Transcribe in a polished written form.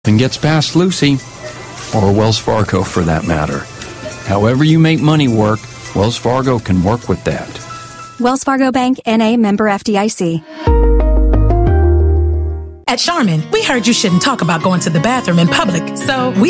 and gets past Lucy, or Wells Fargo for that matter. However you make money work, Wells Fargo can work with that. Wells Fargo Bank, N.A., member FDIC. At Charmin, we heard you shouldn't talk about going to the bathroom in public, so we